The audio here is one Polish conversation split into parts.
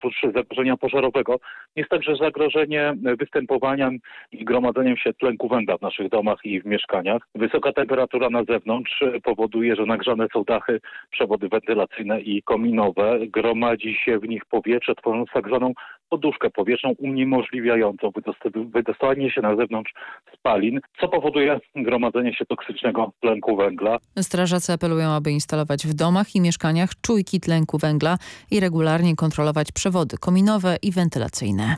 zagrożenia pożarowego jest także zagrożenie występowaniem i gromadzeniem się tlenku węgla w naszych domach i w mieszkaniach. Wysoka temperatura na zewnątrz powoduje, że nagrzane są dachy, przewody wentylacyjne i kominowe. Gromadzi się w nich powietrze, tworząc tak zwaną poduszkę powietrzną uniemożliwiającą wydostawanie się na zewnątrz spalin, co powoduje gromadzenie się toksycznego tlenku węgla. Strażacy apelują, aby instalować w domach i mieszkaniach czujki tlenku węgla i regularnie kontrolować przewody kominowe i wentylacyjne.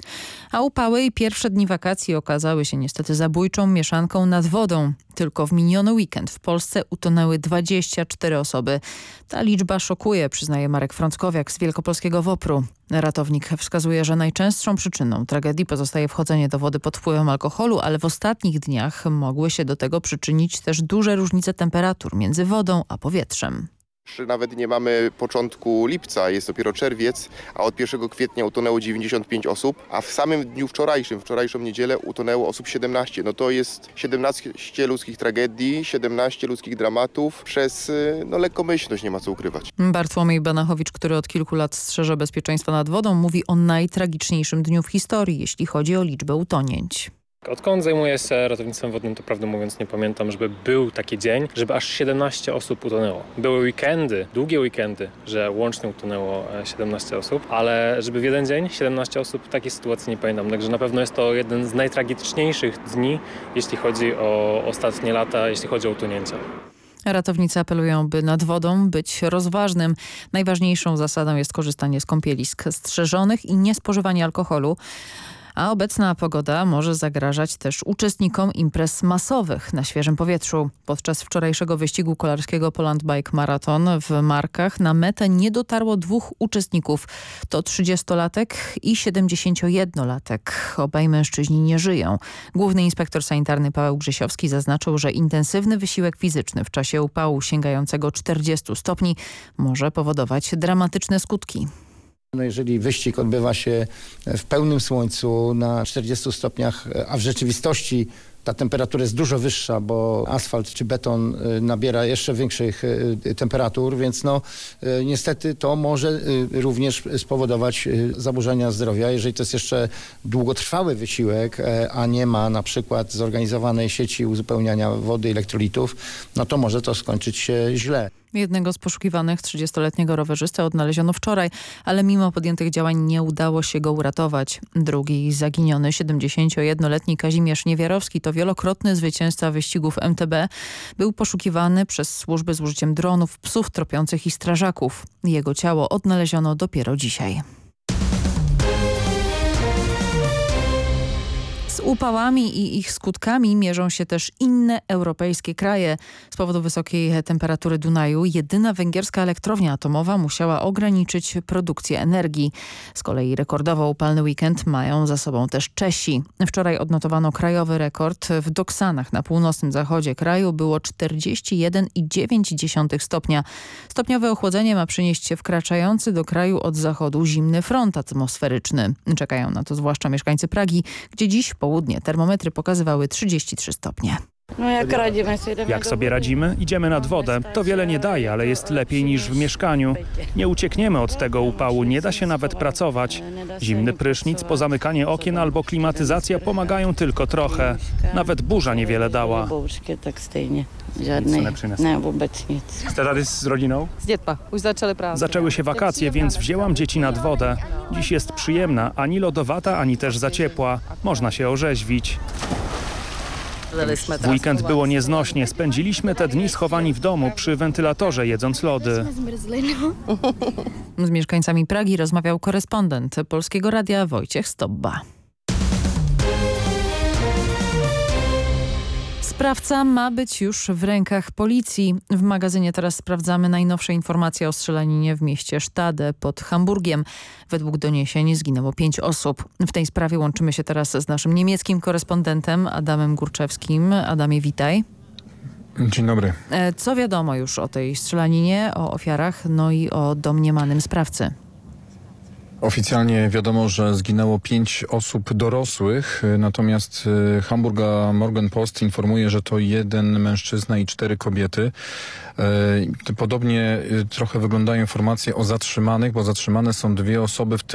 A upały i pierwsze dni wakacji okazały się niestety zabójczą mieszanką nad wodą. Tylko w miniony weekend w Polsce utonęły 24 osoby. Ta liczba szokuje, przyznaje Marek Frąckowiak z wielkopolskiego WOPR-u. Ratownik wskazuje, że najczęstszą przyczyną tragedii pozostaje wchodzenie do wody pod wpływem alkoholu, ale w ostatnich dniach mogły się do tego przyczynić też duże różnice temperatur między wodą a powietrzem. Nawet nie mamy początku lipca, jest dopiero czerwiec, a od 1 kwietnia utonęło 95 osób, a w samym dniu wczorajszą niedzielę utonęło osób 17. No to jest 17 ludzkich tragedii, 17 ludzkich dramatów przez lekkomyślność, nie ma co ukrywać. Bartłomiej Banachowicz, który od kilku lat strzeże bezpieczeństwa nad wodą, mówi o najtragiczniejszym dniu w historii, jeśli chodzi o liczbę utonięć. Odkąd zajmuję się ratownictwem wodnym, to prawdę mówiąc nie pamiętam, żeby był taki dzień, żeby aż 17 osób utonęło. Były weekendy, długie weekendy, że łącznie utonęło 17 osób, ale żeby w jeden dzień 17 osób, takiej sytuacji nie pamiętam. Także na pewno jest to jeden z najtragiczniejszych dni, jeśli chodzi o ostatnie lata, jeśli chodzi o utonięcia. Ratownicy apelują, by nad wodą być rozważnym. Najważniejszą zasadą jest korzystanie z kąpielisk strzeżonych i niespożywanie alkoholu. A obecna pogoda może zagrażać też uczestnikom imprez masowych na świeżym powietrzu. Podczas wczorajszego wyścigu kolarskiego Poland Bike Marathon w Markach na metę nie dotarło 2 uczestników. To 30-latek i 71-latek. Obaj mężczyźni nie żyją. Główny inspektor sanitarny Paweł Grzesiowski zaznaczył, że intensywny wysiłek fizyczny w czasie upału sięgającego 40 stopni może powodować dramatyczne skutki. No jeżeli wyścig odbywa się w pełnym słońcu na 40 stopniach, a w rzeczywistości ta temperatura jest dużo wyższa, bo asfalt czy beton nabiera jeszcze większych temperatur, więc niestety to może również spowodować zaburzenia zdrowia. Jeżeli to jest jeszcze długotrwały wysiłek, a nie ma na przykład zorganizowanej sieci uzupełniania wody, elektrolitów, no to może to skończyć się źle. Jednego z poszukiwanych 30-letniego rowerzystę odnaleziono wczoraj, ale mimo podjętych działań nie udało się go uratować. Drugi zaginiony 71-letni Kazimierz Niewiarowski to wielokrotny zwycięzca wyścigów MTB. Był poszukiwany przez służby z użyciem dronów, psów tropiących i strażaków. Jego ciało odnaleziono dopiero dzisiaj. Z upałami i ich skutkami mierzą się też inne europejskie kraje. Z powodu wysokiej temperatury Dunaju jedyna węgierska elektrownia atomowa musiała ograniczyć produkcję energii. Z kolei rekordowo upalny weekend mają za sobą też Czesi. Wczoraj odnotowano krajowy rekord. W Doksanach na północnym zachodzie kraju było 41,9 stopnia. Stopniowe ochłodzenie ma przynieść wkraczający do kraju od zachodu zimny front atmosferyczny. Czekają na to zwłaszcza mieszkańcy Pragi, gdzie dziś w południe termometry pokazywały 33 stopnie. Jak sobie radzimy? Idziemy nad wodę. To wiele nie daje, ale jest lepiej niż w mieszkaniu. Nie uciekniemy od tego upału, nie da się nawet pracować. Zimny prysznic, pozamykanie okien albo klimatyzacja pomagają tylko trochę. Nawet burza niewiele dała. Chce rady z rodziną? Zaczęły się wakacje, więc wzięłam dzieci nad wodę. Dziś jest przyjemna, ani lodowata, ani też za ciepła. Można się orzeźwić. W weekend było nieznośnie. Spędziliśmy te dni schowani w domu przy wentylatorze, jedząc lody. Z mieszkańcami Pragi rozmawiał korespondent Polskiego Radia Wojciech Stobba. Sprawca ma być już w rękach policji. W magazynie teraz sprawdzamy najnowsze informacje o strzelaninie w mieście Stade pod Hamburgiem. Według doniesień zginęło 5 osób. W tej sprawie łączymy się teraz z naszym niemieckim korespondentem Adamem Górczewskim. Adamie, witaj. Dzień dobry. Co wiadomo już o tej strzelaninie, o ofiarach, no i o domniemanym sprawcy? Oficjalnie wiadomo, że zginęło 5 osób dorosłych, natomiast Hamburger Morgenpost informuje, że to 1 mężczyzna i 4 kobiety. Podobnie trochę wyglądają informacje o zatrzymanych, bo zatrzymane są 2 osoby, w tym